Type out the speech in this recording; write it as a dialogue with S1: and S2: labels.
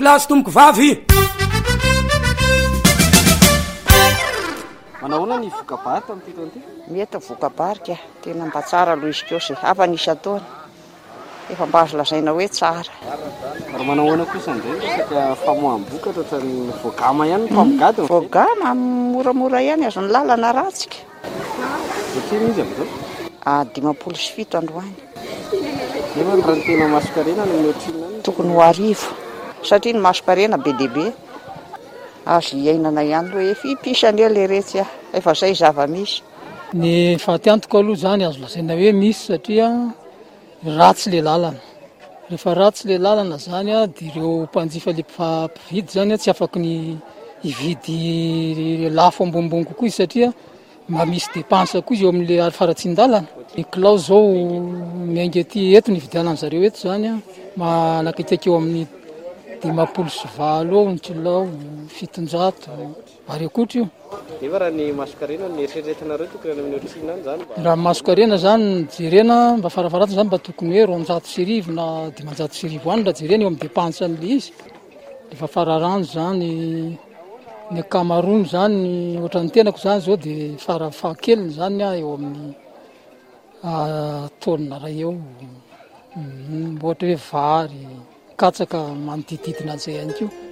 S1: lasy tomoko vavy.
S2: Manahoana ny vokabary tamin'ity taona ity?
S3: Mety vokabarika tena mba tsara aloha izy koa hafa nisy ataony efa mba azo lazaina hoe tsara.
S2: Ary manahoana kosa indray resaka famoaham-bokatra ohatran'ny voagama ihany ny mpamogady?
S3: Voagama moramora ihany azony lalana ratsika.
S2: Ohatriny izy amin'izao?
S3: 507 androany.
S2: Nefa ny raha tena masokarena no ohatrina any?
S3: Tokony ho arivo satria ny masokarena be deaibe azo iainana ihany hoe fipisany le retsy efa zay zava-misy.
S4: Ny fahatiantoko aloha zany azo lazaina hoe misy satria ratsy le lalana. Rehefa ratsy le lalana zany dia ireo mpanjifa le mpividy zany tsy afaky ny hividy lafo ambonimbony kokoa izy satria mba misy dépense koa izy eo amin'le faratsin-dalana. Ny kilao zao miainga aty eto ny vidianany zareo eto zany manakaiky eo amin'ny 590 eo ny kilao, 700 ary akoatra io.
S2: Nefa raha ny masokarena ny eritreretinareo tokony amin'ny ohatrina any zany?
S4: Raha masokarena zany jerena mba farafaratiny zany mba tokony hoe 200 na 500 any raha jerena eo amin'ny dépense an'le izy. Efa fararano zany ny akamarony zany ohatran'ny tenako zany zao dia farafahakeliny zany eo amin'ny taonina ray eo. Ohatra hoe vary, katsaka manodididina an'izay ihany koa.